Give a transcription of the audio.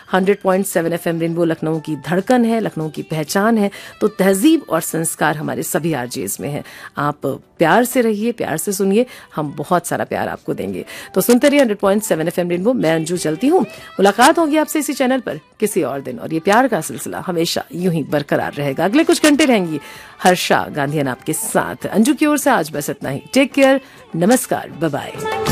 100.7 FM rainbow Lucknow की धड़कन है, लखनऊ की पहचान है। तो तहजीब और संस्कार हमारे सभी आरजेज में है। आप प्यार से रहिए, प्यार से सुनिए, हम बहुत सारा प्यार आपको देंगे। तो सुनते रहिए 100.7 FM रेनबो। मैं अंजू चलती हूँ, मुलाकात होगी आपसे इसी चैनल पर किसी और दिन, और ये प्यार का सिलसिला हमेशा यूं ही बरकरार रहेगा। अगले कुछ घंटे रहेंगी हर्षा गांधीयन आपके साथ। अंजू की ओर से आज बस इतना ही। टेक केयर, नमस्कार, बाय बाय।